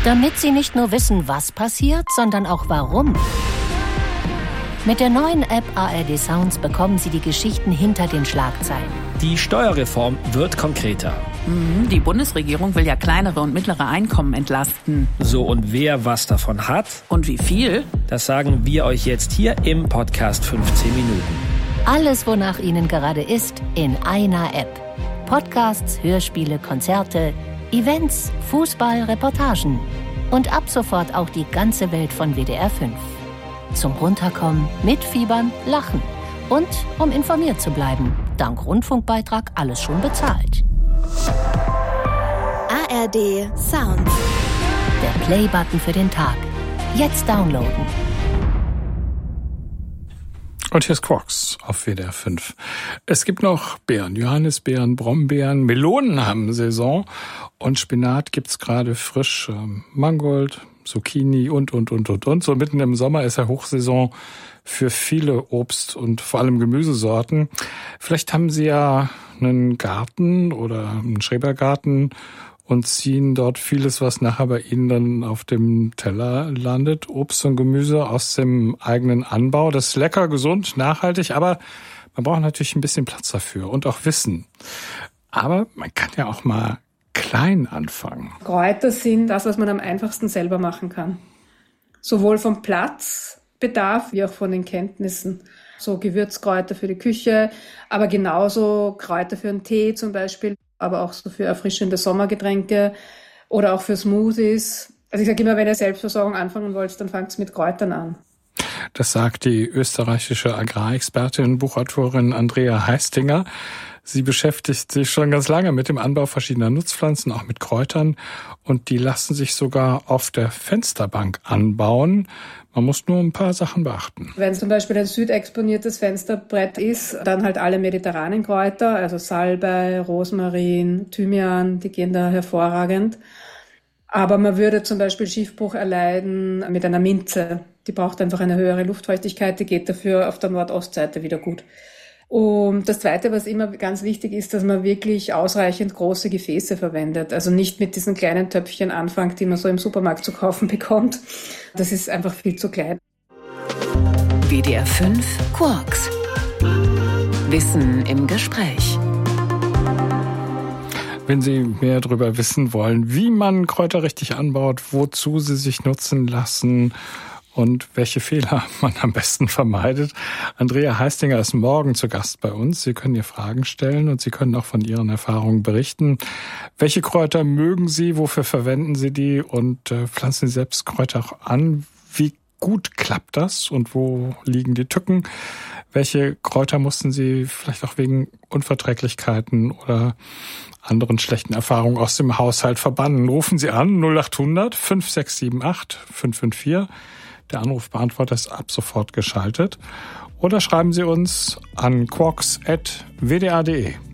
Damit Sie nicht nur wissen, was passiert, sondern auch warum. Mit der neuen App ARD Sounds bekommen Sie die Geschichten hinter den Schlagzeilen. Die Steuerreform wird konkreter. Die Bundesregierung will ja kleinere und mittlere Einkommen entlasten. So, und wer was davon hat? Und wie viel? Das sagen wir euch jetzt hier im Podcast 15 Minuten. Alles, wonach Ihnen gerade ist, in einer App. Podcasts, Hörspiele, Konzerte, Events, Fußball, Reportagen. Und ab sofort auch die ganze Welt von WDR 5. Zum Runterkommen, mitfiebern, lachen. Und um informiert zu bleiben. Dank Rundfunkbeitrag alles schon bezahlt. ARD Sounds. Der Play-Button für den Tag. Jetzt downloaden. Und hier ist Quarks auf WDR 5. Es gibt noch Beeren, Johannisbeeren, Brombeeren, Melonen haben Saison und Spinat gibt's gerade frisch, Mangold, Zucchini und. So mitten im Sommer ist ja Hochsaison für viele Obst- und vor allem Gemüsesorten. Vielleicht haben Sie ja einen Garten oder einen Schrebergarten und ziehen dort vieles, was nachher bei Ihnen dann auf dem Teller landet. Obst und Gemüse aus dem eigenen Anbau. Das ist lecker, gesund, nachhaltig, aber man braucht natürlich ein bisschen Platz dafür und auch Wissen. Aber man kann ja auch mal klein anfangen. Kräuter sind das, was man am einfachsten selber machen kann. Sowohl vom Platzbedarf wie auch von den Kenntnissen. So Gewürzkräuter für die Küche, aber genauso Kräuter für einen Tee zum Beispiel, aber auch so für erfrischende Sommergetränke oder auch für Smoothies. Also ich sage immer, wenn ihr Selbstversorgung anfangen wollt, dann fangt mit Kräutern an. Das sagt die österreichische Agrarexpertin, Buchautorin Andrea Heistinger. Sie beschäftigt sich schon ganz lange mit dem Anbau verschiedener Nutzpflanzen, auch mit Kräutern. Und die lassen sich sogar auf der Fensterbank anbauen. Man muss nur ein paar Sachen beachten. Wenn es zum Beispiel ein südexponiertes Fensterbrett ist, dann halt alle mediterranen Kräuter, also Salbei, Rosmarin, Thymian, die gehen da hervorragend. Aber man würde zum Beispiel Schiffbruch erleiden mit einer Minze. Die braucht einfach eine höhere Luftfeuchtigkeit, die geht dafür auf der Nordostseite wieder gut. Und das Zweite, was immer ganz wichtig ist, dass man wirklich ausreichend große Gefäße verwendet. Also nicht mit diesen kleinen Töpfchen anfängt, die man so im Supermarkt zu kaufen bekommt. Das ist einfach viel zu klein. WDR 5 Quarks. Wissen im Gespräch. Wenn Sie mehr darüber wissen wollen, wie man Kräuter richtig anbaut, wozu sie sich nutzen lassen und welche Fehler man am besten vermeidet. Andrea Heistinger ist morgen zu Gast bei uns. Sie können ihr Fragen stellen und Sie können auch von Ihren Erfahrungen berichten. Welche Kräuter mögen Sie? Wofür verwenden Sie die? Und pflanzen Sie selbst Kräuter auch an? Wie gut klappt das? Und wo liegen die Tücken? Welche Kräuter mussten Sie vielleicht auch wegen Unverträglichkeiten oder anderen schlechten Erfahrungen aus dem Haushalt verbannen? Rufen Sie an 0800 5678 554. Der Anrufbeantworter ist ab sofort geschaltet. Oder schreiben Sie uns an quarks@wdr.de.